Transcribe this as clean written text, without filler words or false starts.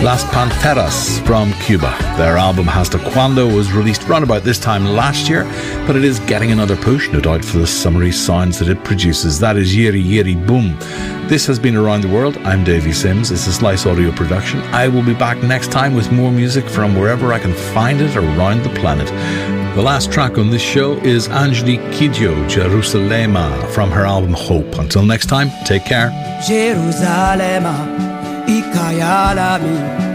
Las Panteras from Cuba. Their album Hasta Cuando was released round about this time last year, but it is getting another push, no doubt, for the summery sounds that it produces. That is Yiri Yiri Boom. This has been Around the World. I'm Davey Sims. It's a Slice Audio production. I will be back next time with more music from wherever I can find it around the planet. The last track on this show is Angelique Kidjo, Jerusalema, from her album Hope. Until next time, take care. Jerusalema, ikayalami.